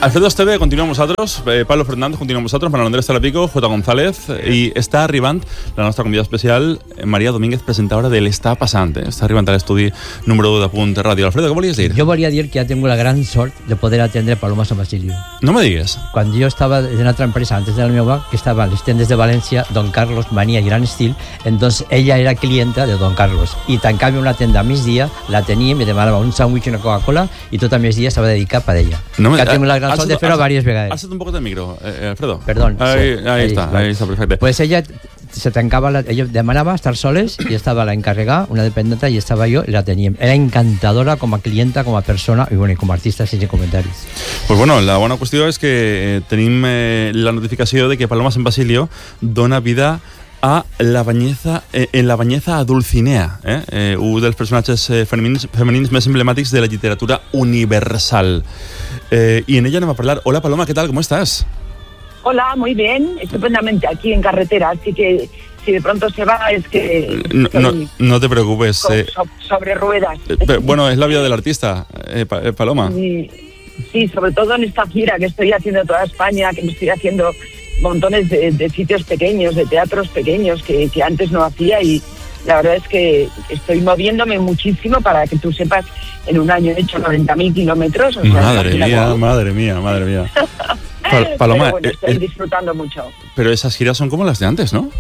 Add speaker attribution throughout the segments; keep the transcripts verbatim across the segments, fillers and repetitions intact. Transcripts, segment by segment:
Speaker 1: Alfredo Esteve continua amb nosaltres, eh, Pablo Fernández continua amb nosaltres, Manuel Andrés Talapico, J. González, i està arribant la nostra convidada especial, Maria Domínguez, presentadora de l'Està Passant. Eh? Està arribant a l'estudi número u de Punt Ràdio. Alfredo, què volies dir?
Speaker 2: Yo volia dir que ya tengo la gran sort de poder atender a Paloma San Basilio.
Speaker 1: No me digues.
Speaker 2: Cuando yo estaba en una otra empresa, antes de la meva, que estaba en les tendes de València, Don Carlos Manía y Gran Estil, entonces ella era clienta de Don Carlos. I tancava una tenda a migdia, la tenia, me demanava un sándwich i una Coca-Cola, i tot a migdia estava dedicat per ella.
Speaker 1: No me,
Speaker 2: que tinc la gran sort de fer-ho diverses vegades.
Speaker 1: Alça't un poquet el micro, eh, Alfredo.
Speaker 2: Perdón.
Speaker 1: Ahí,
Speaker 2: sí,
Speaker 1: ahí, ahí está, ahí está, perfecte.
Speaker 2: Pues ella se tancava, la, ella demanava estar soles i estava la encarregada, una dependenta, i estava jo i la teníem. Era encantadora com a clienta, com a persona i bueno, com a artista, sense comentaris.
Speaker 1: Pues bueno, la bona qüestió és que eh, tenim eh, la notificació de que Paloma San Basilio dona vida a la banyeza, eh, en la banyeza a Dulcinea, eh? Eh, un dels personatges eh, femenins, femenins més emblemàtics de la literatura universal. Eh, y en ella anem a parlar. Hola Paloma, ¿qué tal? ¿Cómo estás?
Speaker 3: Hola, muy bien, estupendamente, aquí en carretera, así que si de pronto se va es que...
Speaker 1: No, no, no te preocupes.
Speaker 3: So,
Speaker 1: eh,
Speaker 3: so, sobre ruedas.
Speaker 1: Eh, bueno, es la vida del artista, eh, pa, eh, Paloma.
Speaker 3: Sí, sí, sobre todo en esta gira que estoy haciendo toda España, que me estoy haciendo montones de, de sitios pequeños, de teatros pequeños que, que antes no hacía, y la verdad es que estoy moviéndome muchísimo. Para que tú sepas, en un año he hecho noventa mil kilómetros. O sea,
Speaker 1: madre mía, como... madre mía, madre mía. Pal Paloma,
Speaker 3: pero bueno, estoy
Speaker 1: eh,
Speaker 3: disfrutando mucho.
Speaker 1: Pero esas giras son como las de antes, ¿no?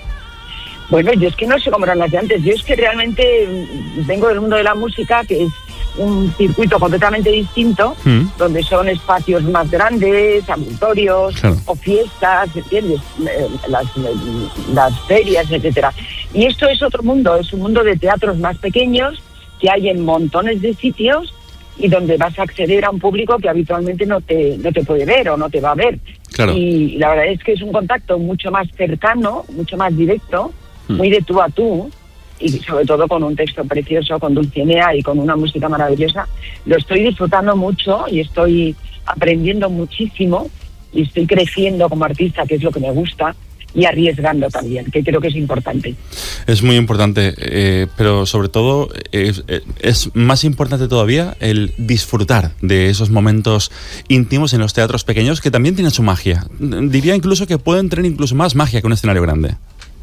Speaker 3: Bueno, yo es que no sé cómo eran las de antes. Yo es que realmente vengo del mundo de la música, que es un circuito completamente distinto, mm. donde son espacios más grandes, auditorios, claro, o fiestas, ¿entiendes? Las, las ferias, etcétera. Y esto es otro mundo, es un mundo de teatros más pequeños, que hay en montones de sitios y donde vas a acceder a un público que habitualmente no te, no te puede ver o no te va a ver.
Speaker 1: Claro.
Speaker 3: Y la verdad es que es un contacto mucho más cercano, mucho más directo, mm. muy de tú a tú, y sobre todo con un texto precioso, con Dulcinea y con una música maravillosa. Lo estoy disfrutando mucho y estoy aprendiendo muchísimo y estoy creciendo como artista, que es lo que me gusta, y arriesgando también, que creo que es importante.
Speaker 1: Es muy importante, eh, pero sobre todo es, es más importante todavía el disfrutar de esos momentos íntimos en los teatros pequeños, que también tienen su magia. Diría incluso que pueden tener incluso más magia que un escenario grande.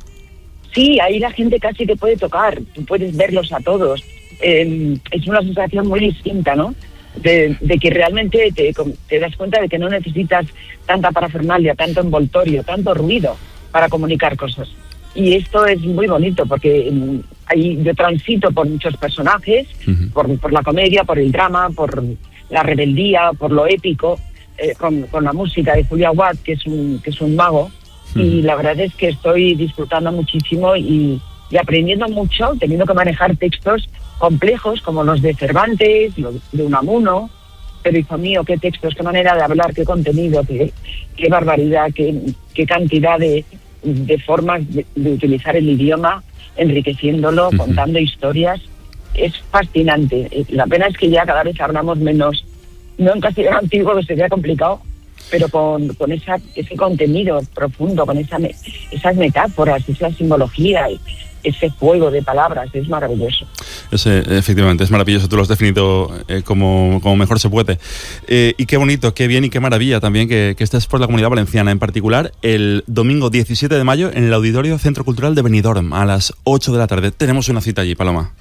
Speaker 3: Sí, ahí la gente casi te puede tocar, tú puedes verlos a todos. Eh, es una sensación muy distinta, ¿no? De, de que realmente te, te das cuenta de que no necesitas tanta parafernalia, tanto envoltorio, tanto ruido para comunicar cosas. Y esto es muy bonito, porque ahí yo transito por muchos personajes, uh-huh. por, por la comedia, por el drama, por la rebeldía, por lo épico, eh, con, con la música de Julia Watt, que es un, que es un mago. Y la verdad es que estoy disfrutando muchísimo y, y aprendiendo mucho, teniendo que manejar textos complejos como los de Cervantes, los de Unamuno. Pero hijo mío, qué textos, qué manera de hablar, qué contenido, qué, qué barbaridad, qué, qué cantidad de, de formas de, de utilizar el idioma, enriqueciéndolo, uh-huh. contando historias. Es fascinante. La pena es que ya cada vez hablamos menos, no en castellano antiguo, que sería complicado, pero con, con esa, ese contenido profundo, con esa, esas metáforas, esa simbología, ese juego de palabras, es maravilloso.
Speaker 1: Es, eh, efectivamente, es maravilloso, tú lo has definido eh, como, como mejor se puede. Eh, y qué bonito, qué bien y qué maravilla también que, que estés por la Comunidad Valenciana, en particular el domingo diecisiete de mayo en el Auditorio Centro Cultural de Benidorm a las ocho de la tarde. Tenemos una cita allí, Paloma.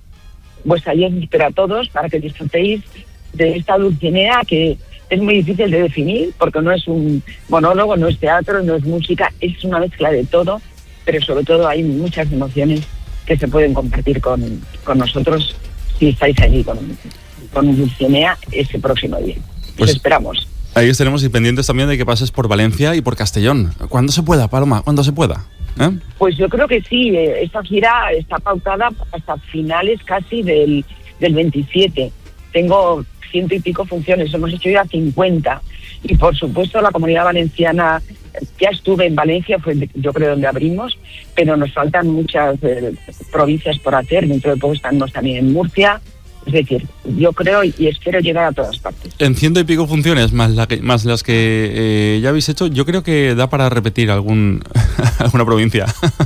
Speaker 3: Pues ahí os espero a todos para que disfrutéis de esta Dulcinea, que es muy difícil de definir, porque no es un monólogo, no es teatro, no es música, es una mezcla de todo, pero sobre todo hay muchas emociones que se pueden compartir con, con nosotros si estáis allí con, con Dulcinea ese próximo día. Pues os esperamos.
Speaker 1: Ahí estaremos y pendientes también de que pases por Valencia y por Castellón. Cuando se pueda, Paloma, cuando se pueda. ¿Eh?
Speaker 3: Pues yo creo que sí, esta gira está pautada hasta finales casi del, del veintisiete. Tengo ciento y pico funciones, hemos hecho ya cincuenta, y por supuesto la Comunidad Valenciana, ya estuve en Valencia, fue yo creo donde abrimos, pero nos faltan muchas eh, provincias por hacer, dentro de poco estamos también en Murcia, es decir, yo creo y espero llegar a todas partes.
Speaker 1: En ciento y pico funciones, más, la que, más las que eh, ya habéis hecho, yo creo que da para repetir algún alguna provincia.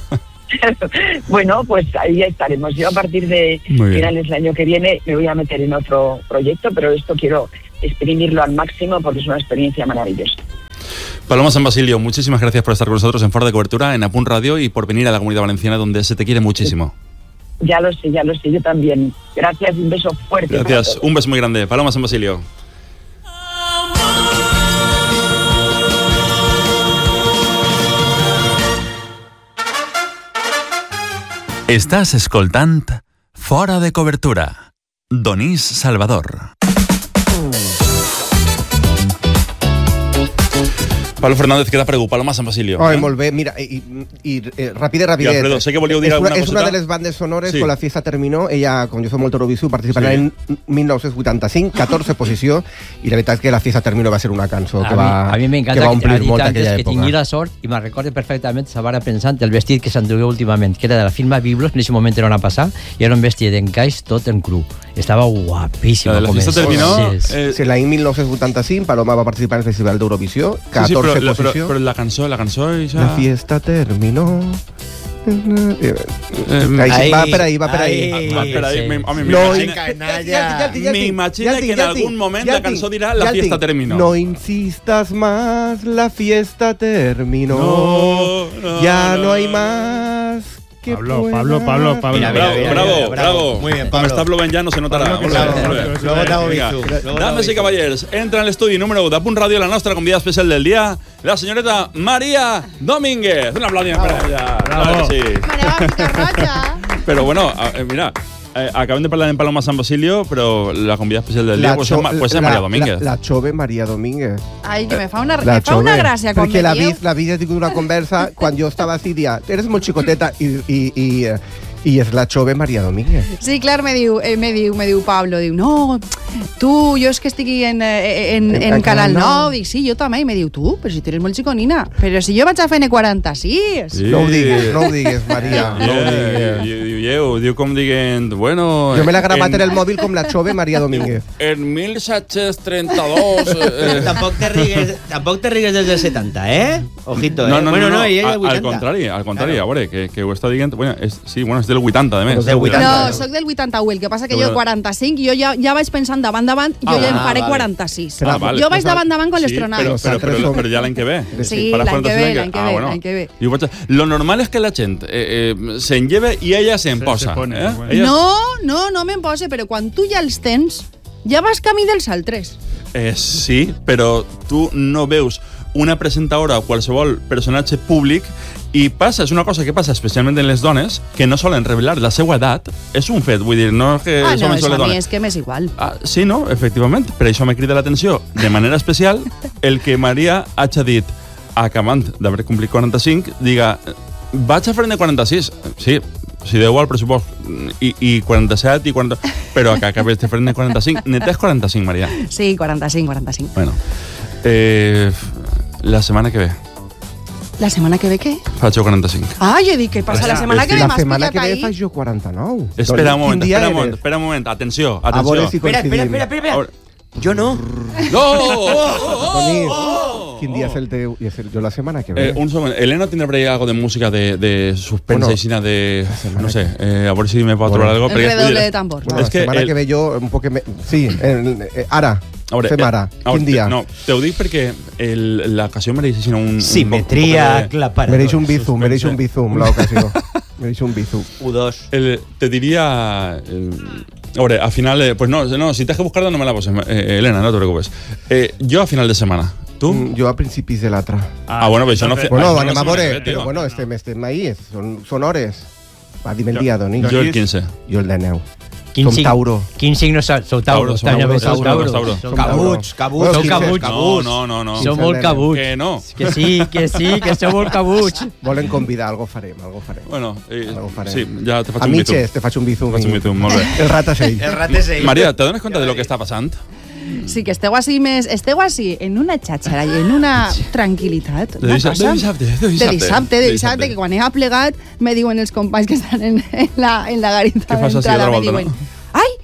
Speaker 3: Bueno, pues ahí ya estaremos. Yo a partir de finales del año que viene me voy a meter en otro proyecto, pero esto quiero exprimirlo al máximo porque es una experiencia maravillosa.
Speaker 1: Paloma San Basilio, muchísimas gracias por estar con nosotros en Fora de Cobertura, en Apunt Radio, y por venir a la Comunidad Valenciana, donde se te quiere muchísimo.
Speaker 3: Ya lo sé, ya lo sé, yo también. Gracias y un beso fuerte.
Speaker 1: Gracias, un beso muy grande. Paloma San Basilio.
Speaker 4: Estàs escoltant Fora de Cobertura. Donís Salvador.
Speaker 1: Pablo Fernández, queda preocupat, Paloma San Basilio.
Speaker 5: Ai,
Speaker 1: eh?
Speaker 5: molt bé, mira, i, i eh, ràpid, ràpid.
Speaker 1: I Alfredo, sé que volíeu dir
Speaker 5: és
Speaker 1: alguna
Speaker 5: una, és
Speaker 1: coseta.
Speaker 5: una de les bandes sonores
Speaker 1: Sí.
Speaker 5: con la fiesta terminó. Ella, com jo soc molt Eurovisiu, participarà
Speaker 1: Sí.
Speaker 5: en mil nou-cents vuitanta-cinc, catorze posició, i la veritat és que la fiesta terminó va ser una cançó que
Speaker 2: a
Speaker 5: va,
Speaker 2: mi, a mi
Speaker 5: que
Speaker 2: m'encanta
Speaker 5: va
Speaker 2: que,
Speaker 5: omplir
Speaker 2: ha dit
Speaker 5: molt
Speaker 2: antes
Speaker 5: aquella
Speaker 2: que tingui
Speaker 5: època.
Speaker 2: la sort, i me'n recordo perfectament, s'havia pensant el vestit que s'endugué últimament, que era de la firma Biblos, en aquest moment era una passada, i era un vestit d'encaix tot en cru. Estava guapíssim.
Speaker 1: La de la
Speaker 2: com
Speaker 1: fiesta
Speaker 2: és.
Speaker 1: terminó...
Speaker 2: Sí, sí.
Speaker 1: eh,
Speaker 5: Sí, l'any mil nou-cents vuitanta-cinc, Paloma va participar en el Festival d'Eurovisió,
Speaker 1: sí, sí,
Speaker 5: catorze
Speaker 1: però, la, però,
Speaker 5: posició.
Speaker 1: però la cançó, la cançó... Ja...
Speaker 5: La fiesta terminó. Eh,
Speaker 1: Eh,
Speaker 5: ahí, va per ahí, va per ahí.
Speaker 2: Ai.
Speaker 1: Va, espera, ahí, me- home,
Speaker 5: No,
Speaker 1: m'imagina-
Speaker 5: ja,
Speaker 1: M'imagina que en algun moment la cançó dirà la fiesta terminó.
Speaker 5: No insistas más, la fiesta terminó.
Speaker 1: No, no,
Speaker 5: ya no,
Speaker 1: no.
Speaker 5: hay más que
Speaker 6: Pablo,
Speaker 5: pueda
Speaker 6: Pablo, Pablo, Pablo.
Speaker 2: Mira,
Speaker 1: Bravo,
Speaker 2: mira,
Speaker 1: bravo,
Speaker 2: mira,
Speaker 1: bravo.
Speaker 2: bravo.
Speaker 7: Muy bien,
Speaker 1: Como
Speaker 7: Pablo.
Speaker 1: está plovent ja no se notarà.
Speaker 6: Pablo,
Speaker 1: Molt
Speaker 6: que
Speaker 1: bé,
Speaker 6: sabe,
Speaker 1: molt bé.
Speaker 6: Pablo, que
Speaker 7: Luego te hago
Speaker 1: Vinga.
Speaker 7: bizu. Luego te hago
Speaker 1: Dames i
Speaker 7: bizu.
Speaker 1: cavallers, entra en l'estudi número u d'Apunt Ràdio la nostra convidada especial del dia, la senyoreta María Domínguez. Un aplaudiment per ella. Claro que sí.
Speaker 8: María Picarrocha.
Speaker 1: Però bueno, a- eh, mira, eh, acabem de parlar en Paloma San Basilio, però la convidada especial del dia pues,
Speaker 5: cho-
Speaker 1: és, Ma- pues és
Speaker 5: la-
Speaker 1: María Domínguez.
Speaker 5: La, la chove María Domínguez.
Speaker 8: Ai, que me fa una,
Speaker 5: La
Speaker 8: me fa una
Speaker 5: chove.
Speaker 8: gràcia quan
Speaker 5: Perquè
Speaker 8: me
Speaker 5: la
Speaker 8: dieu.
Speaker 5: vi, la vi ha tingut una conversa quan jo estava així, dia, eres molt xicoteta i, i, i, eh, i és la chove María Domínguez.
Speaker 8: Sí, clar, me diu, eh, me diu, me diu Pablo, diu, no, tu, jo és que estic en, eh, en,
Speaker 5: En-
Speaker 8: en,
Speaker 5: en
Speaker 8: Canal
Speaker 5: Canal nou.
Speaker 8: nou, dic, sí, jo també, i me diu, tu, però si tu eres molt xiconina, però si jo vaig a F N quaranta-sis.
Speaker 1: Sí.
Speaker 5: No ho digues, no ho digues, Maria. No ho
Speaker 1: Yeah,
Speaker 5: digues.
Speaker 1: diu, diu, diu com dient, bueno...
Speaker 5: Jo me l'he gravat
Speaker 1: en,
Speaker 5: en el mòbil com la chove María Domínguez.
Speaker 1: En mil set-cents trenta-dos... eh,
Speaker 7: Tampoc te rigues, tampoc te rigues des del setanta, eh? Ojito, eh?
Speaker 1: No, no,
Speaker 7: bueno,
Speaker 1: no, no,
Speaker 7: ella és
Speaker 1: al,
Speaker 7: del
Speaker 1: al
Speaker 7: vuitanta.
Speaker 1: contrari, al contrari,
Speaker 7: Claro.
Speaker 1: a veure, que, que ho està dient... Bueno, és, sí, bueno, és del vuitanta, de més.
Speaker 5: Del vuitanta.
Speaker 8: No, sóc del vuitanta-u, el que passa que
Speaker 1: Que
Speaker 8: jo
Speaker 1: bueno.
Speaker 8: quaranta-cinc, jo ja, ja vaig pensant davant davant, jo
Speaker 1: Ah,
Speaker 8: ja en
Speaker 7: ah,
Speaker 8: faré
Speaker 7: vale.
Speaker 8: quaranta-sis.
Speaker 5: Però-
Speaker 1: Ah, vale.
Speaker 8: Jo vaig
Speaker 5: Nosaltres-
Speaker 8: davant davant con
Speaker 1: Sí,
Speaker 8: les
Speaker 1: però,
Speaker 8: tronades.
Speaker 1: però, però,
Speaker 5: Nosaltres
Speaker 1: però ja l'any que ve.
Speaker 8: Sí,
Speaker 1: Faràs
Speaker 8: l'any que
Speaker 1: quaranta-sis
Speaker 8: ve, l'any que
Speaker 1: Ah,
Speaker 8: ve,
Speaker 1: bueno.
Speaker 8: l'any que ve.
Speaker 1: I ho vaig... Lo normal és que la gent eh, eh, se'n lleve i ella se'n
Speaker 6: Se-
Speaker 1: posa.
Speaker 6: se pone,
Speaker 1: eh?
Speaker 6: bueno.
Speaker 1: Ella
Speaker 8: No, no, no me'n posa, però quan tu ja els tens, ja vas camí dels altres.
Speaker 1: Eh, sí, però tu no veus una presentadora o qualsevol personatge públic i passa, és una cosa que passa especialment en les dones, que no solen revelar la seva edat. És un fet, vull dir, no és que
Speaker 8: Ah,
Speaker 1: som
Speaker 8: no,
Speaker 1: les
Speaker 8: això a mi
Speaker 1: dones.
Speaker 8: és que m'és igual.
Speaker 1: Ah, sí, no, efectivament. Per això me crida l'atenció de manera especial el que Maria hagi dit, acabant d'haver complit quaranta-cinc, diga, vaig a fer de quaranta-sis. Sí, si deu al pressupost i, i quaranta-set i quaranta... Però que acabes de fer de quaranta-cinc. Netes quaranta-cinc, Maria.
Speaker 8: Sí, quaranta-cinc, quaranta-cinc.
Speaker 1: Bueno, eh, la setmana que ve
Speaker 8: La setmana que ve què?
Speaker 1: faig jo quaranta-cinc.
Speaker 8: Ah, jo dic, què passa la setmana que ve?
Speaker 5: La
Speaker 8: M'has
Speaker 5: setmana
Speaker 8: pillat
Speaker 5: que ve
Speaker 8: ahí?
Speaker 5: faig jo quaranta-nou.
Speaker 1: Espera un
Speaker 5: Doncs,
Speaker 1: moment,
Speaker 5: quin dia
Speaker 1: espera un moment,
Speaker 5: eres?
Speaker 1: espera un moment. Atenció,
Speaker 5: A veure
Speaker 1: atenció.
Speaker 5: si
Speaker 7: Espera, espera,
Speaker 5: coincidim.
Speaker 7: espera, espera.
Speaker 1: A veure.
Speaker 7: Jo no.
Speaker 1: No! Oh,
Speaker 5: Toni,
Speaker 1: oh,
Speaker 5: quin dia és el teu? I és el, jo la setmana que ve.
Speaker 1: Eh, un segon. Elena tindrà per ahí algo de música de, de suspense,
Speaker 5: Bueno,
Speaker 1: aixina de...
Speaker 5: setmana
Speaker 1: No sé,
Speaker 5: que-
Speaker 1: eh, a veure si me pot
Speaker 5: Bueno.
Speaker 1: trobar algo.
Speaker 8: El redoble de tambor.
Speaker 5: Bueno,
Speaker 1: és
Speaker 5: la
Speaker 1: que
Speaker 5: setmana
Speaker 1: el-
Speaker 5: que ve jo un poc... Me... Sí, el, eh, ara.
Speaker 1: A veure,
Speaker 5: Fem ara.
Speaker 1: eh, a
Speaker 5: Quin
Speaker 1: veure,
Speaker 5: dia?
Speaker 1: No, te ho dic perquè el, la ocasió mereix així un...
Speaker 7: Simetria
Speaker 1: un, poc de-
Speaker 7: aclaparadora.
Speaker 5: Mereix un bizum, mereix
Speaker 1: suspense.
Speaker 5: un bizum, l'ocasió. Mereix un bizum.
Speaker 7: U dos.
Speaker 1: El, te diria... El, a veure, a final... De, pues no, no, si tens que buscar-la no me la poses, eh, Elena, no te preocupes. Eh, jo a final de setmana. Tu?
Speaker 5: Mm, Jo a principis de l'altra.
Speaker 1: Ah, bueno, però això no... fe-
Speaker 5: Bueno,
Speaker 1: això no
Speaker 5: anem a
Speaker 1: se
Speaker 5: veure,
Speaker 1: m'ha fet,
Speaker 5: però
Speaker 1: tio.
Speaker 5: bueno, estem, estem ahí, són, són hores. Va, dime el dia, Doni.
Speaker 1: Jo el quinze.
Speaker 5: Jo el de neu.
Speaker 2: Quin
Speaker 5: Som
Speaker 2: sig-
Speaker 5: Tauro.
Speaker 2: Quin signe sou? Sou Tauro.
Speaker 1: Tauro, som
Speaker 2: Tanya,
Speaker 1: Tauro,
Speaker 2: sou
Speaker 1: som
Speaker 2: Tauro.
Speaker 1: Tauro.
Speaker 2: Sou
Speaker 7: Cabuts, cabuts.
Speaker 5: Bueno,
Speaker 2: Sou
Speaker 5: quinze,
Speaker 2: cabuts.
Speaker 1: No, no, no, no.
Speaker 2: Sou molt cabuts.
Speaker 1: Que no.
Speaker 2: Que sí, que sí, que sou molt cabuts.
Speaker 5: Volen convidar, algo farem, algo farem.
Speaker 1: Bueno, eh,
Speaker 5: Algo farem.
Speaker 1: sí, ja te faig
Speaker 5: A
Speaker 1: un bitum.
Speaker 5: mitges te faig un bizum.
Speaker 1: Faig un bitum, molt bé.
Speaker 5: El rat és ell.
Speaker 7: El rat és ell.
Speaker 1: Maria, te dones compte de lo que està passant?
Speaker 8: Sí, que esteu així més... Esteu així en una xatxara i en una tranquil·litat.
Speaker 1: De
Speaker 8: una
Speaker 1: dissabte,
Speaker 8: cosa-
Speaker 1: de dissabte, de
Speaker 8: De
Speaker 1: dissabte.
Speaker 8: dissabte, de dissabte, que quan he plegat me diuen els companys que estan en, en, la, en la garita
Speaker 1: Què fas així a
Speaker 8: d'entrada,
Speaker 1: l'altra
Speaker 8: me
Speaker 1: volta,
Speaker 8: diuen,
Speaker 1: no?
Speaker 8: ai,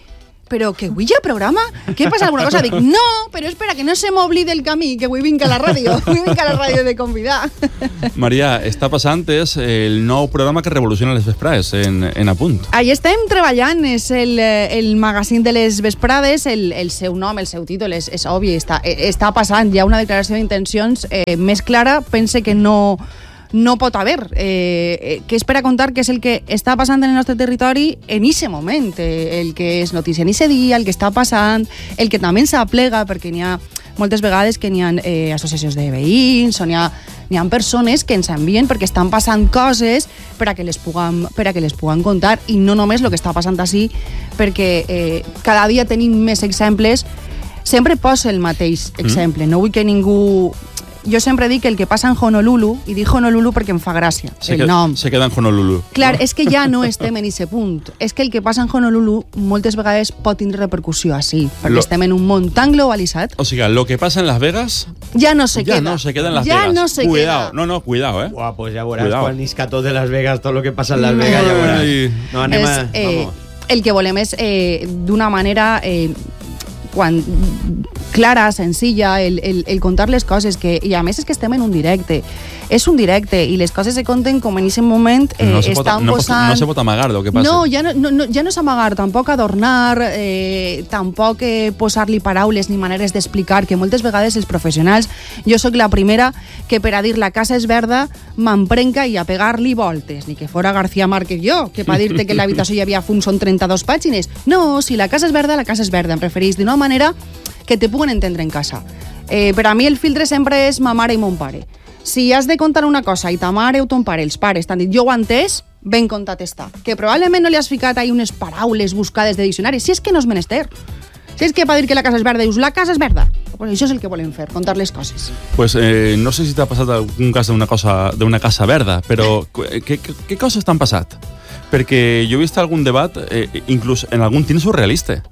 Speaker 8: però que avui hi ha programa? Què passa alguna cosa? Dic, no, però espera, que no se m'oblide el camí, que avui vinc a la ràdio, avui vinc a la ràdio de convidar.
Speaker 1: Maria, està passant és el nou programa que revoluciona les vesprades en, en Apunt.
Speaker 8: Ahí estem treballant, és el, el magazín de les vesprades, el, el seu nom, el seu títol, és, és obvi, està, està passant, hi ha una declaració d'intencions eh, més clara, pense que no... no pot haver, eh, que és per a contar què és el que està passant en el nostre territori en aquest moment, eh, el que és notícia en aquest dia, el que està passant, el que també s'aplega, perquè n'hi ha moltes vegades que n'hi ha eh, associacions de veïns, o n'hi ha, n'hi ha persones que ens envien perquè estan passant coses per a que les puguem, per a que les puguem contar, i no només el que està passant així, perquè eh, cada dia tenim més exemples. Sempre poso el mateix exemple, mm. no vull que ningú... Jo sempre dic que el que passa en Honolulu, i dic Honolulu perquè em fa gràcia,
Speaker 1: se
Speaker 8: el
Speaker 1: queda,
Speaker 8: nom.
Speaker 1: Se queda en Honolulu.
Speaker 8: Clar,
Speaker 1: no?
Speaker 8: És que ja no estem en aquest punt. És que el que passa en Honolulu moltes vegades pot tindre repercussió així, perquè
Speaker 1: Lo...
Speaker 8: estem en un món tan globalitzat.
Speaker 1: O sigui, lo que passa en Las Vegas...
Speaker 8: Ja no se
Speaker 1: ja
Speaker 8: queda.
Speaker 1: no se queda en Las
Speaker 8: ja
Speaker 1: Vegas.
Speaker 8: no se
Speaker 1: cuidado.
Speaker 8: queda.
Speaker 1: No, no, cuidado, eh.
Speaker 7: Buah, pues ya verás,
Speaker 1: Cuidado.
Speaker 7: quan isca tot de Las Vegas, tot lo que passa en Las Vegas, ja veuràs.
Speaker 1: Ai.
Speaker 7: No, anem a...
Speaker 8: És, eh,
Speaker 7: vamos.
Speaker 8: el que volem és, eh, d'una manera... Eh, quan clara, senzilla, el, el, el contar les coses, que, i a més és que estem en un directe, és un directe, i les coses se conten com en aquest moment eh,
Speaker 1: no se pot,
Speaker 8: estan
Speaker 1: no,
Speaker 8: posant...
Speaker 1: no se pot amagar el que passa.
Speaker 8: No, ja no, no, ja no és amagar, tampoc adornar, eh, tampoc eh, posar-li paraules ni maneres d'explicar, que moltes vegades els professionals, jo sóc la primera que per a dir la casa és verda m'emprenca i a pegar-li voltes, ni que fora García Márquez jo, que per dir-te que en l'habitació hi havia fum són trenta-dos pàgines. No, si la casa és verda, la casa és verda, em preferís d'una manera que te puguen entendre en casa. Eh, per a mi el filtre sempre és ma mare i mon pare. Si has de contar una cosa i ta mare o ton pare, els pares, t'han dit jo ho he entès, ben contat està. Que probablement no li has ficat ahí unes paraules buscades de diccionari, si és que no és menester. Si és que per dir que la casa és verda, dius la casa és verda. Pues això és el que volem fer, contar les coses.
Speaker 1: Pues eh, no sé si t'ha passat algun cas d'una cosa d'una casa verda, però què, què, què coses t'han passat? Perquè jo he vist algun debat, eh, inclús en algun tint surrealista.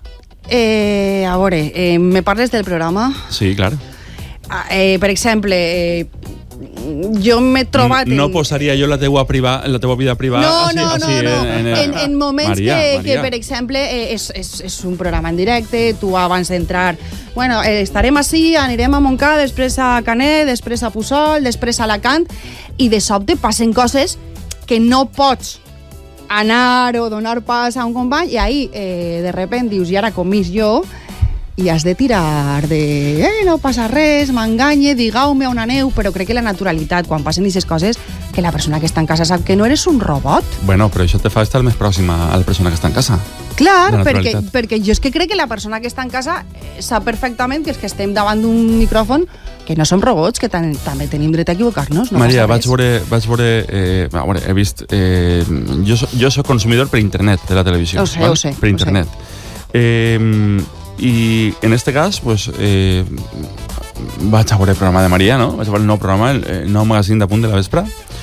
Speaker 8: Eh, a veure, eh, me parles del programa?
Speaker 1: Sí, clar.
Speaker 8: Eh, per exemple, eh, jo m'he trobat...
Speaker 1: No
Speaker 8: en...
Speaker 1: posaria jo la teua, priva, la teua vida privada
Speaker 8: no,
Speaker 1: així,
Speaker 8: no,
Speaker 1: així
Speaker 8: no, no.
Speaker 1: En, en,
Speaker 8: en, en moments
Speaker 1: Maria,
Speaker 8: que,
Speaker 1: Maria.
Speaker 8: que, per exemple, eh, és, és, és un programa en directe, tu abans d'entrar, bueno, eh, estarem així, anirem a Montcada, després a Canet, després a Puçol, després a Alacant, i de sobte passen coses que no pots anar o donar pas a un company, i ahí, eh, de repente, dius, i ara comís jo, i has de tirar de... Eh, no passa res, m'enganye, digueu-me on aneu, però crec que la naturalitat, quan passen aquestes coses, que la persona que està en casa sap que no eres un robot.
Speaker 1: Bueno, però això te fa estar més pròxima a la persona que està en casa.
Speaker 8: Clar,
Speaker 1: La
Speaker 8: perquè,
Speaker 1: naturalitat.
Speaker 8: perquè jo és que crec que la persona que està en casa eh, sap perfectament que és que estem davant d'un micròfon, que no som robots, que tan, també tenim dret a equivocar-nos. No
Speaker 1: Maria,
Speaker 8: passa
Speaker 1: vaig
Speaker 8: res.
Speaker 1: veure, vaig veure, eh, a veure, he vist, eh, jo, so- jo soc consumidor per internet de la televisió.
Speaker 8: Ho sé,
Speaker 1: val?
Speaker 8: ho sé,
Speaker 1: Per
Speaker 8: ho
Speaker 1: internet. Eh, I en este cas, pues, eh, vaig a veure el programa de Maria, no? Vaig a veure el nou programa, el, el nou magazín de Punt de la Vespre.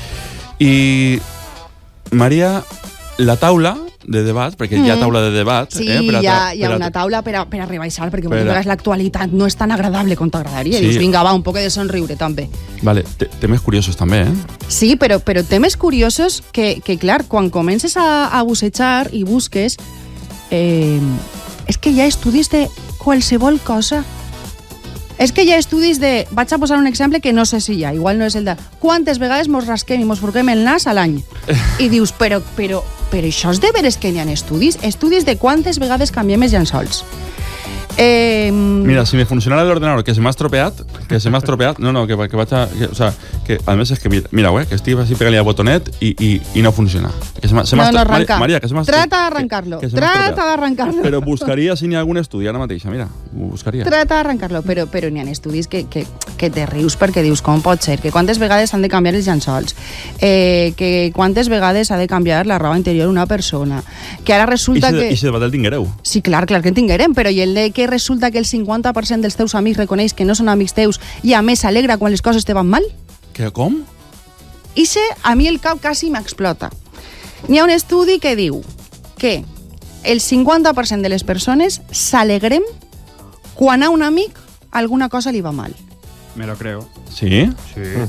Speaker 1: I Maria, la taula de debat, perquè hi ha
Speaker 8: Mm.
Speaker 1: taula de debat...
Speaker 8: Sí,
Speaker 1: eh, per a
Speaker 8: hi ha,
Speaker 1: tra-
Speaker 8: hi ha
Speaker 1: per a
Speaker 8: una
Speaker 1: tra-
Speaker 8: taula per a, per a rebaixar, perquè
Speaker 1: Per
Speaker 8: moltes
Speaker 1: a-
Speaker 8: vegades l'actualitat no és tan agradable com t'agradaria.
Speaker 1: Sí.
Speaker 8: Dius, vinga, va, un poc de somriure, també.
Speaker 1: Vale, te- temes curiosos també, eh?
Speaker 8: Sí, però, però temes curiosos que, que, clar, quan comences a, a bussejar i busques, eh, és que hi ha estudis de qualsevol cosa. És que hi ha estudis de... Vaig a posar un exemple que no sé si hi ha, igual no és el de... Quantes vegades mos rasquem i mos furquem el nas a l'any? I dius, però, però, però això és de veres que n'hi ha estudis? Estudis de quantes vegades canviem els llençols. Eh,
Speaker 1: Mira, si me funcionara el ordenador que se m'ha estropeat, que se m'ha estropeat, no, no, que, que vaig a... Que, o sea, que a més és que, mira, mira eh, que estic així pegant-li al botonet i, i, i no funciona. Que se m'ha se m'ha
Speaker 8: no, no
Speaker 1: estro-
Speaker 8: arranca.
Speaker 1: Maria, que se m'ha
Speaker 8: Trata d'arrancar-lo.
Speaker 1: que- que se m'ha
Speaker 8: Trata
Speaker 1: estropeat.
Speaker 8: d'arrancar-lo.
Speaker 1: Però buscaria si n'hi ha algun estudi ara mateix, mira, ho buscaria.
Speaker 8: Trata d'arrencar-lo, però, però n'hi ha estudis que, que, que te rius perquè dius com pot ser, que quantes vegades s'han de canviar els llençols, eh, que quantes vegades ha de canviar la roba interior una persona, que ara
Speaker 1: I
Speaker 8: resulta
Speaker 1: se,
Speaker 8: que...
Speaker 1: I se debat el tinguereu.
Speaker 8: Sí, clar, clar que en tinguerem, però i el de que resulta que el cinquanta per cent dels teus amics reconeix que no són amics teus i a més s'alegra quan les coses te van mal?
Speaker 1: Que com?
Speaker 8: Ixe, a mi el cap quasi m'explota. N'hi ha un estudi que diu que el cinquanta per cent de les persones s'alegrem quan a un amic alguna cosa li va mal.
Speaker 6: Me lo creo.
Speaker 1: Sí?
Speaker 6: Sí.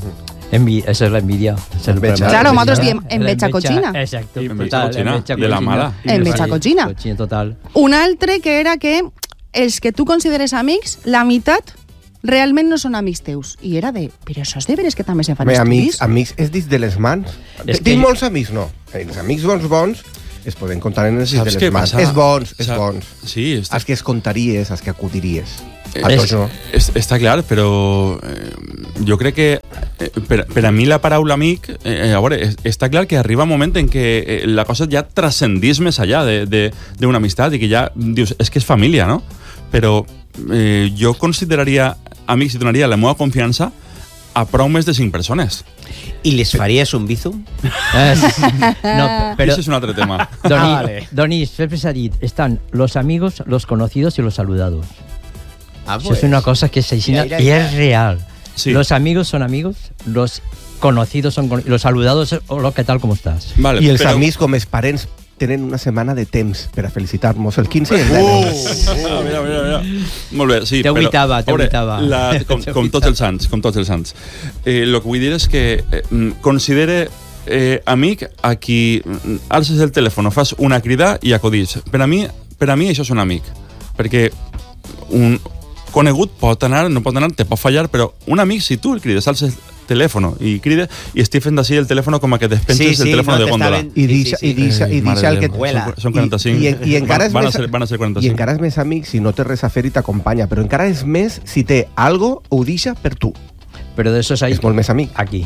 Speaker 2: Envi eso es la envidia. Es el
Speaker 5: Enveja.
Speaker 2: problema.
Speaker 8: Claro,
Speaker 2: La
Speaker 8: nosaltres
Speaker 2: enveja.
Speaker 8: diem enveja
Speaker 2: La
Speaker 8: cochina.
Speaker 2: Exacto.
Speaker 1: Enveja
Speaker 2: total,
Speaker 1: cochina,
Speaker 2: enveja
Speaker 1: de la mala.
Speaker 8: Enveja
Speaker 2: Sí,
Speaker 8: cochina.
Speaker 2: Cochina total.
Speaker 8: Un altre que era que els que tu consideres amics, la meitat realment no són amics teus. I era de, però això és de veres que també se fan
Speaker 5: Bé,
Speaker 8: estudis?
Speaker 5: amics, amics és dins de les mans.
Speaker 2: És
Speaker 5: Tinc
Speaker 2: que-
Speaker 5: molts amics, no. Els amics bons bons es poden comptar en els dits
Speaker 1: Saps
Speaker 5: de
Speaker 1: què
Speaker 5: les mans.
Speaker 1: passa?
Speaker 5: És bons, és
Speaker 1: Sa-
Speaker 5: bons.
Speaker 1: Sí, està,
Speaker 5: Els que es contaries, els que acudiries. A
Speaker 2: És-
Speaker 5: tots no.
Speaker 1: és, està clar, però eh, jo crec que eh, per, per a mi la paraula amic, eh, a veure, es- està clar que arriba un moment en què eh, la cosa ja transcendís més allà d'una amistat i que ja dius, és que és família, no? Però eh, jo consideraria amics i donaria la meva confiança a prou més de cinc persones.
Speaker 7: ¿Y les farías un bizum?
Speaker 2: Es- no,
Speaker 1: Però...
Speaker 2: pero
Speaker 1: Això és un altre tema.
Speaker 2: Doni,
Speaker 7: Ah, vale.
Speaker 2: Donis, siempre se ha dit, están los amigos, los conocidos y los saludados.
Speaker 7: Ah,
Speaker 2: Eso es una cosa que se
Speaker 7: Mira,
Speaker 2: enseña
Speaker 7: mira,
Speaker 2: y
Speaker 7: mira.
Speaker 2: es real.
Speaker 1: Sí.
Speaker 2: Los amigos son amigos, los conocidos son con- los saludados, hola, ¿qué tal, cómo estás?
Speaker 1: Vale,
Speaker 5: I els
Speaker 1: però-
Speaker 5: amics, com els parents, tenen una setmana de temps per a felicitar-nos el quinze i el
Speaker 1: Uh,
Speaker 5: deu.
Speaker 1: ah, mira, mira, mira. Molt bé, sí.
Speaker 2: Te
Speaker 1: però,
Speaker 2: agüitava, te
Speaker 1: a veure,
Speaker 2: agüitava.
Speaker 1: la- Com,
Speaker 2: Te
Speaker 1: com tots els sants, com tots els sants. Eh, el que vull dir és que eh, mm, considere eh, amic a qui mm, alces el telèfon, fas una crida i acudís. Per a mi, per a mi això és un amic. Perquè un conegut pot anar, no pot anar, te pot fallar, però un amic, si tu el crides, alces el telèfon i crides, i estic fent així el telèfon com a que despenses
Speaker 7: Sí, sí,
Speaker 1: el telèfon
Speaker 7: no,
Speaker 1: de góndola.
Speaker 7: t'estaven-
Speaker 5: I
Speaker 7: Sí,
Speaker 5: deixa,
Speaker 7: sí,
Speaker 5: i
Speaker 7: sí.
Speaker 5: deixa, i
Speaker 1: Eh, mare
Speaker 5: deixa el
Speaker 1: de
Speaker 5: que...
Speaker 1: Déu,
Speaker 7: Vuela.
Speaker 1: Són, són quaranta-cinc.
Speaker 5: I, i, encara és
Speaker 1: van,
Speaker 5: més,
Speaker 1: a ser, van a ser
Speaker 5: I
Speaker 1: quaranta-cinc.
Speaker 5: encara és més amic si no té res a fer i t'acompanya, però encara és més si té algo, ho deixa per tu.
Speaker 2: Pero de esos hay
Speaker 5: És molt més amic.
Speaker 2: aquí.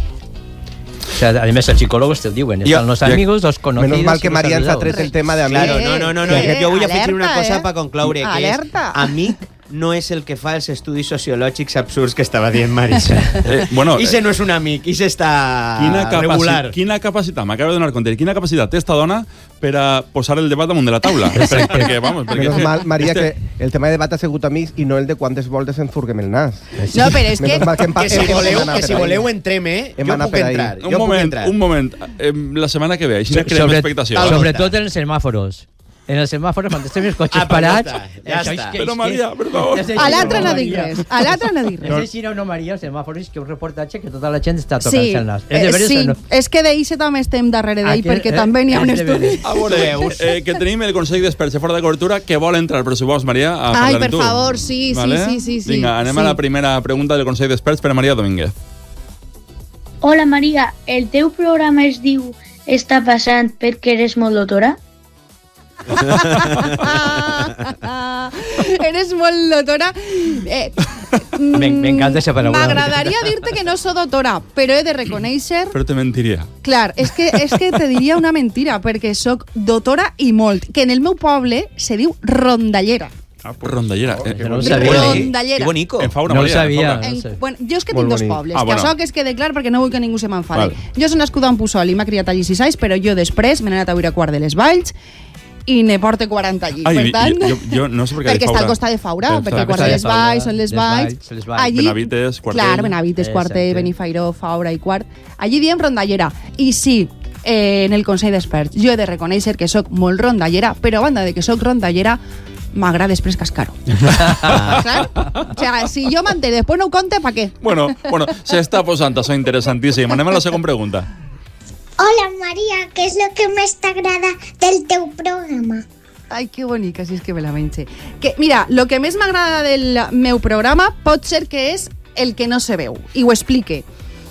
Speaker 2: O sea, además los psicólogos te diuen, están los
Speaker 1: ya-
Speaker 2: amigos, los conocidos
Speaker 5: Menos mal que
Speaker 2: y los
Speaker 5: Maria ens ha
Speaker 2: saludados.
Speaker 5: tret el tema de amics.
Speaker 7: Claro, no, no, no, no.
Speaker 8: Eh,
Speaker 7: jo vull
Speaker 8: alerta,
Speaker 7: afegir una cosa
Speaker 8: eh?
Speaker 7: per concloure, que
Speaker 8: Alerta.
Speaker 7: és amic no és el que fa els estudis sociològics absurds que estava dient Marisa.
Speaker 1: Eh, bueno,
Speaker 7: I se no és un amic, i se està
Speaker 1: Quina,
Speaker 7: regular.
Speaker 1: capaci quina capacitat, m'acabo de donar compte, quina capacitat té esta dona per a posar el debat damunt de la taula. perquè, perquè, vamos, perquè...
Speaker 5: Menos mal, Maria,
Speaker 1: este-
Speaker 5: que el tema de debat ha sigut amics i no el de quantes voltes enfurguem el nas.
Speaker 8: No, però és que...
Speaker 5: Menos mal que, em pa-
Speaker 7: Que si
Speaker 5: hem- hem
Speaker 7: voleu,
Speaker 5: anat
Speaker 7: que
Speaker 5: per
Speaker 7: si
Speaker 5: ahí.
Speaker 7: voleu entrem, eh?
Speaker 5: Hem
Speaker 7: Jo
Speaker 5: anat
Speaker 7: puc
Speaker 5: per ahí.
Speaker 7: entrar.
Speaker 1: Un
Speaker 7: Jo puc
Speaker 1: moment,
Speaker 7: entrar.
Speaker 1: un moment. Eh, la setmana que ve, així no
Speaker 2: So-
Speaker 1: creem expectació.
Speaker 7: Tal
Speaker 2: sobre
Speaker 7: volta.
Speaker 2: todo en los semáforos. En els semàfors, quan estem els cotxes
Speaker 7: Ah, però ja
Speaker 2: parats...
Speaker 7: està, ja
Speaker 2: això és
Speaker 7: està.
Speaker 2: que-
Speaker 1: Però,
Speaker 2: és
Speaker 1: Maria,
Speaker 2: que-
Speaker 1: per favor.
Speaker 2: Ja sé si
Speaker 8: A
Speaker 2: era
Speaker 8: l'altre
Speaker 2: una
Speaker 8: no dic
Speaker 2: Maria.
Speaker 8: res. A l'altre no dic
Speaker 2: No
Speaker 8: res.
Speaker 2: sé si era una Maria, els semàfors, que un reportatge que tota la gent està tocant
Speaker 8: Sí,
Speaker 2: el nas.
Speaker 8: eh,
Speaker 2: És de veres
Speaker 8: sí,
Speaker 2: o no?
Speaker 8: és que d'eixe també estem darrere d'ell,
Speaker 2: Aquí,
Speaker 8: perquè
Speaker 2: eh,
Speaker 8: també n'hi ha un
Speaker 2: és de
Speaker 8: estudi.
Speaker 2: veres.
Speaker 1: A veure, eh, que tenim el Consell d'Experts de Fora de Cobertura que vol entrar al pressupost, Maria, a
Speaker 8: Ai,
Speaker 1: parlar
Speaker 8: per
Speaker 1: amb tu.
Speaker 8: favor, sí, sí, sí, sí, sí,
Speaker 1: Vinga, anem
Speaker 8: sí.
Speaker 1: a la primera pregunta del Consell d'Experts per a Maria Domínguez.
Speaker 6: Hola Maria, el teu programa es diu Està passant perquè eres molt lotora?
Speaker 8: Eres molt lotora. Eh,
Speaker 2: Me- m'encanta esa paraula.
Speaker 8: M'agradaria dir-te que no sóc doctora, però he de reconèixer...
Speaker 1: Però te mentiria.
Speaker 8: Clar, és que, és que te diria una mentira, perquè sóc doctora i molt, que en el meu poble se diu rondallera.
Speaker 1: Ah, pues rondallera. Eh,
Speaker 2: Yo no lo sabía.
Speaker 8: Rondallera.
Speaker 7: Que bonico.
Speaker 1: En Faura,
Speaker 2: No lo
Speaker 1: Maria, en
Speaker 2: sabia.
Speaker 1: Faura.
Speaker 8: En,
Speaker 2: No sé.
Speaker 8: bueno, jo és que
Speaker 5: Molt
Speaker 8: tinc dos
Speaker 5: bonic.
Speaker 8: pobles,
Speaker 1: Ah,
Speaker 8: que
Speaker 1: bueno.
Speaker 8: això que es quede clar perquè no vull que ningú se m'enfade.
Speaker 1: Val.
Speaker 8: Jo soc nascuda en Puçol i m'ha criat allí sis anys, però jo després me n'he anat a viure a Quart de les Valls i ne porte quaranta allí.
Speaker 1: Ai,
Speaker 8: per tant,
Speaker 1: jo, jo no sé per què
Speaker 8: perquè
Speaker 1: dic
Speaker 8: està
Speaker 1: Faura.
Speaker 8: al costat de Faura,
Speaker 1: Està-
Speaker 8: perquè
Speaker 1: està-
Speaker 8: Quart de les
Speaker 2: Faura,
Speaker 8: Valls són les
Speaker 2: les
Speaker 8: Valls.
Speaker 2: Valls, les Valls.
Speaker 8: Allí,
Speaker 1: Benavites, Quartell.
Speaker 8: Clar, Benavites, Quartell,
Speaker 2: Exacte.
Speaker 8: Benifairó, Faura i Quart. Allí diem rondallera. I sí, eh, en el Consell d'Experts, jo he de reconèixer que sóc molt rondallera, però a banda de que sóc rondallera, m'agrada després cascar-ho. Clar? O sea, si jo manté, després no ho conte, pa què?
Speaker 1: Bueno, bueno, s'està posant això interessantíssim. Anem a la segona pregunta.
Speaker 9: Hola Maria, què és el que més t'agrada del teu programa?
Speaker 8: Ai, que bonica, si és que me la menge. Que, mira, el que més m'agrada del meu programa pot ser que és el que no se veu. I ho explique.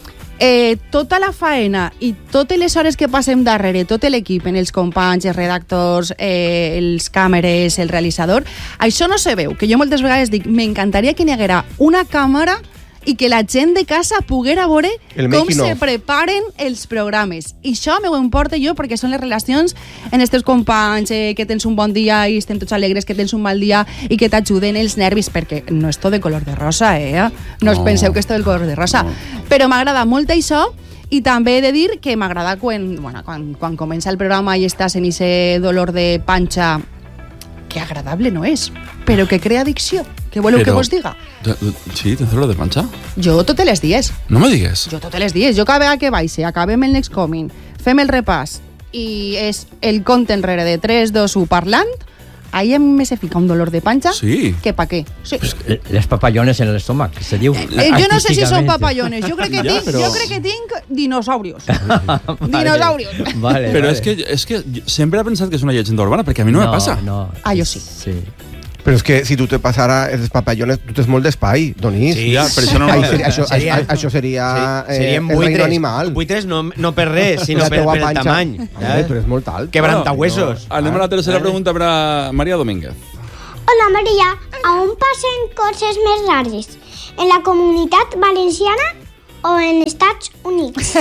Speaker 8: Eh, tota la faena i totes les hores que passem darrere, tot l'equip, en els companys, els redactors, eh, els càmeres, el realitzador, això no se veu, que jo moltes vegades dic, m'encantaria que n'hi haguera una càmera i que la gent de casa poguera veure
Speaker 5: El
Speaker 8: com
Speaker 5: making
Speaker 8: se
Speaker 5: of.
Speaker 8: preparen els programes. I això m'ho importa jo perquè són les relacions en els teus companys, eh, que tens un bon dia i estem tots alegres, que tens un mal dia i que t'ajuden els nervis, perquè no és tot de color de rosa, eh? No us
Speaker 1: No.
Speaker 8: penseu que és tot de color de rosa.
Speaker 1: No.
Speaker 8: Però m'agrada molt això i també he de dir que m'agrada quan, bueno, quan, quan comença el programa i estàs en ese dolor de panxa que agradable no és, però que crea addicció. Què voleu
Speaker 1: Però-
Speaker 8: que vos diga?
Speaker 1: Sí, tens dolor de panxa?
Speaker 8: Jo totes les dies.
Speaker 1: No me digues.
Speaker 8: Jo totes les dies. Jo cada vegada que baixe, acabem el Next Coming, fem el repàs i és el compte enrere de tres, dos, u parlant, ahí a mí me se fica un dolor de pancha.
Speaker 1: Sí.
Speaker 8: Que pa què. Sí.
Speaker 2: Pues, les papallones en l'estómac, que se diu.
Speaker 8: Eh, jo no sé si són
Speaker 2: artísticamente.
Speaker 8: papallones. Jo crec que,
Speaker 1: Ja,
Speaker 8: tinc,
Speaker 1: però-
Speaker 8: jo crec que tinc dinosaurios.
Speaker 2: Vale.
Speaker 8: Dinosaurios.
Speaker 2: Vale,
Speaker 1: Però
Speaker 2: vale.
Speaker 1: és que, és que sempre he pensat que és una llegenda urbana, perquè a mi no, me passa.
Speaker 2: No.
Speaker 8: Ah, jo sí.
Speaker 2: Sí.
Speaker 5: Però és que si tu te passara els papallones, tu tens molt d'espai, Donís.
Speaker 7: Sí,
Speaker 1: Ja, per això no...
Speaker 5: Ai, seria, això,
Speaker 7: Seria-
Speaker 5: seria, això seria
Speaker 7: Sí,
Speaker 5: eh,
Speaker 7: serien
Speaker 5: el reino
Speaker 7: buitres.
Speaker 5: animal.
Speaker 7: Buitres no, no per res, sinó
Speaker 5: La
Speaker 7: per,
Speaker 5: teua
Speaker 7: per el
Speaker 5: panxa.
Speaker 7: tamany.
Speaker 5: Home, tu eres molt alt.
Speaker 7: Quebrantahuesos.
Speaker 1: Anem a la tercera pregunta per a María Domínguez.
Speaker 9: Hola Maria, a on passen coses més rares? En la Comunitat Valenciana o en Estats Units?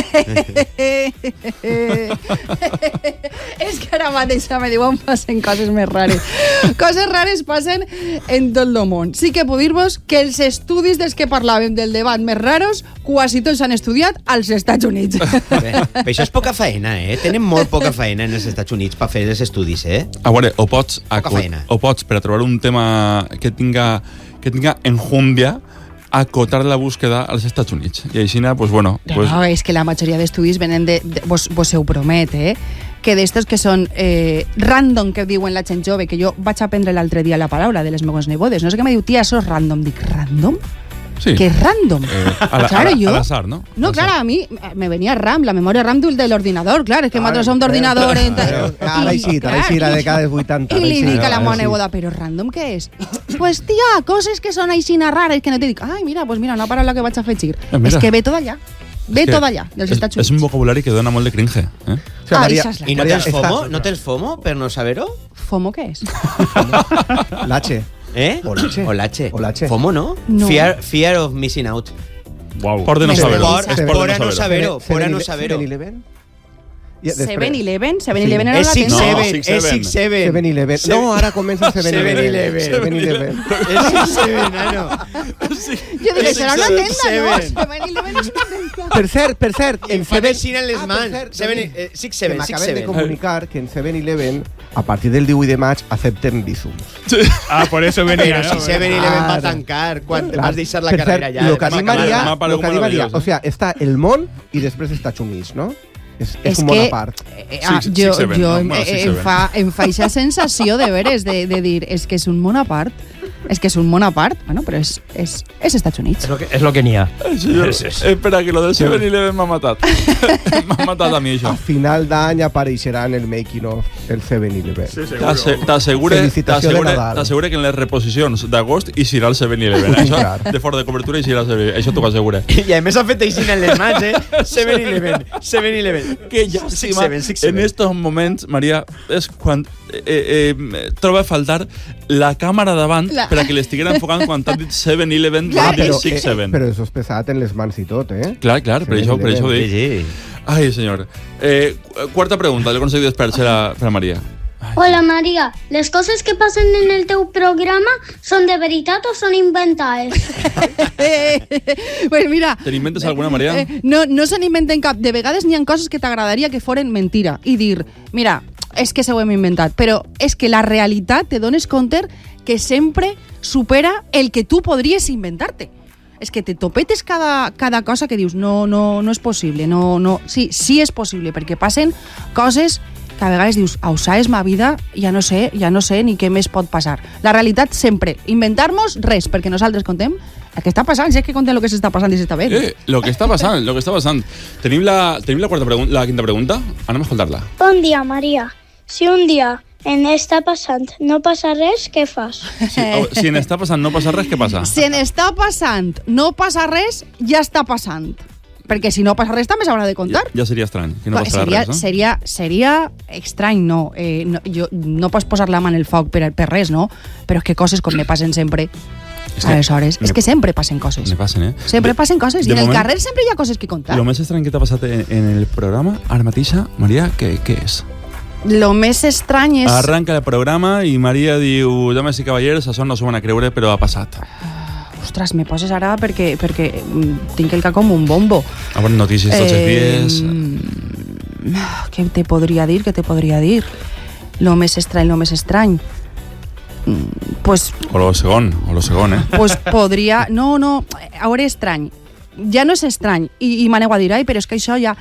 Speaker 8: És que ara mateix me diuen passen coses més rares. Coses rares passen en tot el món. Sí que puc dir-vos que els estudis dels que parlàvem del debat més raros quasi tots s'han estudiat als Estats Units.
Speaker 7: Bé, però això és poca feina, eh? Tenen molt poca feina en els Estats Units per fer els estudis, eh?
Speaker 1: A veure, o pots,
Speaker 7: Poca
Speaker 1: aco-
Speaker 7: feina.
Speaker 1: o pots per a trobar un tema que tinga, que tinga enjundia, acotar la búsqueda als Estats Units. I així, pues, bueno... Pues,
Speaker 8: No, és que la majoria d'estudis venen de... de vos, vos ho promet, eh? Que d'estos que són eh, random, que diuen la gent jove, que jo vaig aprendre l'altre dia la paraula de les meves nebodes. No sé què me diu, tia, això és random. Dic, random?
Speaker 1: sí.
Speaker 8: Que és random?
Speaker 1: Eh, a la-
Speaker 8: Claro,
Speaker 1: a la-
Speaker 8: yo-
Speaker 1: al azar, ¿no?
Speaker 8: No, claro, a mí me venía RAM, la memoria RAM del, del ordinador, claro, es que nosaltres som d'ordinador.
Speaker 5: Ara així, ara així, la dècada dels vuitanta.
Speaker 8: I li
Speaker 5: ara
Speaker 8: dic a
Speaker 5: així,
Speaker 8: la
Speaker 5: ara
Speaker 8: meva
Speaker 5: així.
Speaker 8: neboda, però random què és? Pues tia, coses que són aixina rares, que no te dic, ai, mira, pues mira, una paraula que vaig a afegir.
Speaker 1: Eh, mira.
Speaker 8: És que ve tot allà, ve
Speaker 1: que
Speaker 8: tot allà, dels
Speaker 1: és,
Speaker 8: Estats
Speaker 1: és
Speaker 8: Units.
Speaker 1: un vocabulari que dona molt de cringe. Eh?
Speaker 5: O sigui,
Speaker 8: Ah,
Speaker 5: Maria,
Speaker 8: esa és la-
Speaker 7: I no
Speaker 5: Maria,
Speaker 7: tens
Speaker 5: està-
Speaker 7: FOMO? No tens FOMO per no saber-ho?
Speaker 8: FOMO què és?
Speaker 5: L'H.
Speaker 7: Eh?
Speaker 5: O l'H.
Speaker 7: O l'H.
Speaker 5: O l'H.
Speaker 7: FOMO, no?
Speaker 8: No.
Speaker 7: Fear, fear of missing out.
Speaker 1: Wow. Por de no
Speaker 8: Me
Speaker 1: saberlo.
Speaker 8: por-
Speaker 1: Es
Speaker 7: es
Speaker 1: por
Speaker 7: por
Speaker 1: de
Speaker 7: a no saber-ho, por a no
Speaker 5: Seven-
Speaker 7: saber-ho.
Speaker 5: Seven-Eleven? I després-
Speaker 8: seven eleven, seven
Speaker 5: Sí.
Speaker 8: eleven era
Speaker 7: És
Speaker 8: la
Speaker 7: six
Speaker 8: tenda.
Speaker 1: No,
Speaker 7: seven,
Speaker 1: six
Speaker 7: és
Speaker 1: seven.
Speaker 7: six seven.
Speaker 5: Seven-Eleven. No, ara comença Seven-Eleven.
Speaker 7: Seven-Eleven.
Speaker 5: Seven-Eleven.
Speaker 7: És six seven, nano.
Speaker 8: Jo dic, serà una tenda, no?
Speaker 7: Seven.
Speaker 8: seven eleven és una tenda.
Speaker 5: Per cert, per cert,
Speaker 7: En
Speaker 5: en
Speaker 7: fa
Speaker 5: Seven...
Speaker 7: així en les
Speaker 5: Ah, per
Speaker 7: mans.
Speaker 5: cert,
Speaker 7: Seven,
Speaker 5: Toni,
Speaker 7: eh, six
Speaker 5: que
Speaker 7: seven, six
Speaker 5: m'acaben de
Speaker 7: seven.
Speaker 5: comunicar que en Seven-Eleven, a partir del divuit de maig, accepten visums.
Speaker 10: Ah, por eso venía.
Speaker 7: Però
Speaker 10: ¿no?
Speaker 7: si seven eleven va
Speaker 5: Ara.
Speaker 7: tancar quan
Speaker 5: Clar.
Speaker 7: vas deixar la
Speaker 5: Per
Speaker 7: carrera
Speaker 5: cert,
Speaker 7: ja.
Speaker 5: Lo que ha
Speaker 1: M'ha
Speaker 5: dit
Speaker 1: acabat-
Speaker 5: Maria,
Speaker 1: m'ha
Speaker 5: lo
Speaker 1: paregut
Speaker 5: que ha dit Maria,
Speaker 1: meravelloso.
Speaker 5: o sea, està el món i després Estats Units, no? És, és,
Speaker 8: És
Speaker 5: un món
Speaker 8: que
Speaker 5: a part.
Speaker 8: eh, ah,
Speaker 1: Six-
Speaker 8: jo,
Speaker 1: six seven,
Speaker 8: jo
Speaker 1: no?
Speaker 8: em,
Speaker 1: Bueno, six
Speaker 8: em,
Speaker 1: seven.
Speaker 8: fa, em fa aquesta sensació de veres, de, de dir, és que és un món a part. És que és un món a part, bueno, però és, és, és Estats Units.
Speaker 2: És lo que, és lo que n'hi ha.
Speaker 1: Señor, espera, que lo del seven eleven m'ha matat. m'ha matat a mi, això.
Speaker 5: A final d'any apareixerà en el making of el Seven-Eleven. Sí,
Speaker 1: T'asse- T'assegure
Speaker 5: Felicitació de
Speaker 1: t'assegure-
Speaker 5: Nadal.
Speaker 1: t'assegure que en les reposicions d'agost hi serà el seven eleven.
Speaker 5: Sí,
Speaker 1: Això,
Speaker 5: clar.
Speaker 1: de fora de cobertura hi serà el seven eleven. Això t'ho assegure.
Speaker 7: I a més ha fet així en les mans, eh? seven eleven, seven eleven.
Speaker 1: Que
Speaker 7: six
Speaker 1: llàstima,
Speaker 7: seven, six
Speaker 1: en
Speaker 7: seven.
Speaker 1: estos moments, Maria, és quan eh, eh, troba a faltar la càmera davant
Speaker 8: La-
Speaker 1: per a que l'estiguera enfocant quan t'ha dit seven eleven
Speaker 8: Clar,
Speaker 1: va dir
Speaker 8: però-
Speaker 1: six seven.
Speaker 5: Però això és pesat en les mans i tot, eh?
Speaker 1: Clar, clar, per això, per això ho
Speaker 7: Sí,
Speaker 1: dic.
Speaker 7: sí.
Speaker 1: Ai, senyor. Eh, cu- quarta pregunta, del Consell d'Experts per a, per a Maria.
Speaker 9: Hola Maria, les coses que passen en el teu programa són de veritat o són inventades?
Speaker 8: pues mira...
Speaker 1: Te n'inventes alguna, Maria?
Speaker 8: Eh, no no se n'inventen cap. De vegades n'hi ha coses que t'agradaria que foren mentira. I dir, mira, és que se ho hem inventat. Però és que la realitat te dones compte que sempre supera el que tu podries inventar-te. És que te topetes cada, cada cosa que dius, no, no, no és possible. No, no. Sí, sí és possible, perquè passen coses que a vegades dius, ausa és ma vida, ja no sé, ja no sé ni què més pot passar. La realitat sempre, inventar-nos res, perquè nosaltres contem el que està passant, si és que contem el que s'està passant i s'està bé.
Speaker 1: Eh, lo que està passant, lo que està passant. Tenim la, tenim la, quarta pregun- la quinta pregunta? Anem a escoltar-la.
Speaker 9: Bon dia Maria, si un dia en està passant no passa res, què fas?
Speaker 1: Si, si en està passant no passa res, què passa?
Speaker 8: Si en està passant no passa res, ja està passant. Perquè si no passa res també s'haurà de contar.
Speaker 1: Ja, ja seria estrany, que no
Speaker 8: Clar,
Speaker 1: passarà
Speaker 8: seria,
Speaker 1: res, no?
Speaker 8: seria, seria estrany, no. Eh, no, jo, no pots posar la mà en el foc per, per res, no? Però és que coses com me passen sempre.
Speaker 1: És que-
Speaker 8: Aleshores, és
Speaker 1: me-
Speaker 8: que sempre passen coses.
Speaker 1: Me passen, eh?
Speaker 8: Sempre passen coses.
Speaker 1: de
Speaker 8: I en el
Speaker 1: moment-
Speaker 8: carrer sempre hi ha coses que contar.
Speaker 1: Lo més estrany que t'ha passat en, en el programa, ara mateixa, Maria, què, què és?
Speaker 8: Lo més estrany és...
Speaker 1: Arranca el programa i Maria diu, dames i cavallers, això no s'ho van a creure, però ha passat.
Speaker 8: Ostres, me poses ara perquè, perquè mm, tinc el cap com un bombo.
Speaker 1: A veure, notícies tots els dies...
Speaker 8: Mm, què te podria dir? Què te podria dir? Lo més estrany, lo més estrany. Mm, pues,
Speaker 1: O lo segon, o lo segon, eh?
Speaker 8: pues podria... No, no, a veure, estrany. Ja no és estrany. I, i m'aneu a dir, ai, però és que això ja...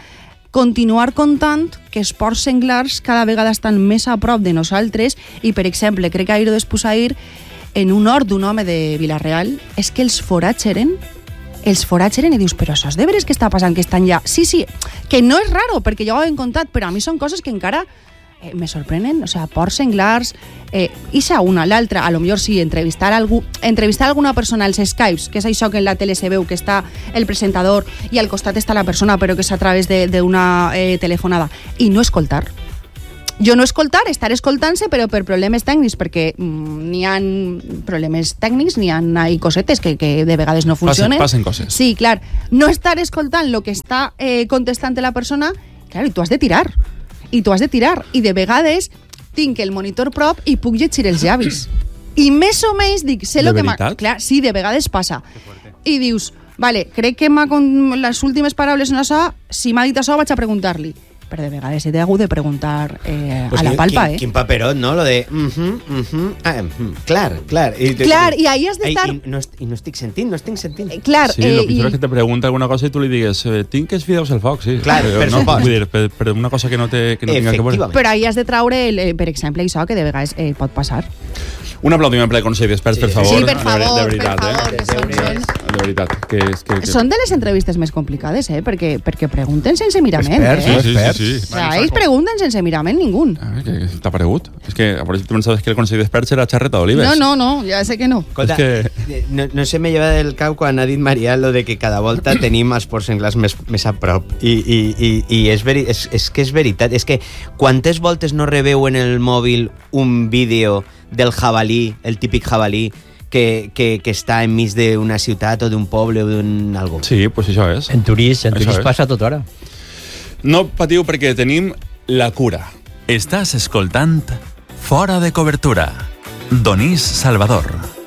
Speaker 8: continuar contant que els porcs senglars cada vegada estan més a prop de nosaltres i, per exemple, crec que ahir o després ahir, en un hort d'un home de Vilareal, és que els foratgeren, els foratgeren i dius, però això és de veres que està passant, que estan ja... Sí, sí, que no és raro, perquè ja ho hem contat, però a mi són coses que encara eh, me sorprenen, o sigui, porcs senglars, eh, ixa una, l'altra, a lo millor sí, entrevistar, algú, entrevistar alguna persona als Skypes, que és això que en la tele se veu, que està el presentador i al costat està la persona, però que és a través d'una eh, telefonada, i no escoltar. Jo no escoltar, estar escoltant-se, però per problemes tècnics, perquè mm, n'hi ha problemes tècnics, n'hi ha, ha cosetes que, que de vegades no funcionen.
Speaker 1: Passen, passen coses.
Speaker 8: Sí, clar. No estar escoltant el que està eh, contestant la persona, clar, i tu has de tirar. I tu has de tirar. I de vegades tinc el monitor prop i puc llegir els llavis. I més o menys dic, sé
Speaker 1: de
Speaker 8: lo que m'ha...
Speaker 1: veritat?
Speaker 8: Clar, sí, de vegades passa. I dius, vale, crec que m'ha con... les últimes paraules no això, si m'ha dit això vaig a preguntar-li. Però de vegades he hagut de preguntar eh,
Speaker 7: pues
Speaker 8: a la palpa,
Speaker 7: quin,
Speaker 8: eh?
Speaker 7: Quin paperot, no? Lo de... Uh -huh, uh -huh, ah, uh, clar, clar. I,
Speaker 8: clar, i ahí has d'estar...
Speaker 7: I, no, I no estic sentint, no estic sentint.
Speaker 8: Eh, clar,
Speaker 1: sí,
Speaker 8: eh,
Speaker 1: lo pitjor
Speaker 8: i...
Speaker 1: és que te pregunta alguna cosa i tu li digues eh, tinc els fideus al foc, sí.
Speaker 7: Clar,
Speaker 1: però,
Speaker 7: per
Speaker 1: no,
Speaker 7: supost.
Speaker 1: vull dir, per, per una cosa que no, té, que no tinga que veure.
Speaker 8: Però ahí has de traure, el, eh, per exemple, això que de vegades eh, pot passar.
Speaker 1: Un aplaudiment per al Consell d'Experts,
Speaker 7: Sí,
Speaker 1: per
Speaker 7: sí.
Speaker 1: favor.
Speaker 8: Sí, per favor,
Speaker 1: de, de veritat,
Speaker 8: per favor,
Speaker 1: eh?
Speaker 8: que són, són,
Speaker 1: De veritat, que és que... que...
Speaker 8: són de les entrevistes més complicades, eh? Perquè, perquè pregunten sense mirament,
Speaker 5: Experts,
Speaker 8: eh?
Speaker 5: no?
Speaker 1: Sí, sí,
Speaker 5: Experts.
Speaker 1: sí, sí.
Speaker 8: O sea, ells pregunten sense mirament ningú.
Speaker 1: Ah, que, que t'ha paregut? És que a veure si tu pensaves que el Consell d'Experts era xarreta d'olives.
Speaker 8: No, no, no, ja sé que no.
Speaker 7: Escolta,
Speaker 1: És
Speaker 7: que... no, no se me lleva del cap quan ha dit Maria lo de que cada volta tenim els porcs senglars més, més a prop. I, i, i, i és, veri, és, és que és veritat. És que quantes voltes no rebeu en el mòbil un vídeo del jabalí, el típic jabalí, que, que, que està enmig d'una ciutat o d'un poble o d'un algo.
Speaker 1: Sí, pues això és.
Speaker 2: En Turís, en
Speaker 1: Això
Speaker 2: Turís
Speaker 1: és.
Speaker 2: passa tot hora.
Speaker 1: No patiu perquè tenim la cura.
Speaker 4: Estàs escoltant Fora de cobertura. Donís Salvador.